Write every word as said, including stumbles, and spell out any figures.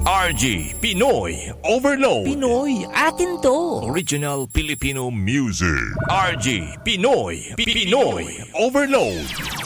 R G Pinoy Overload. Pinoy, atin to. Original Filipino music. R G Pinoy Pinoy Overload.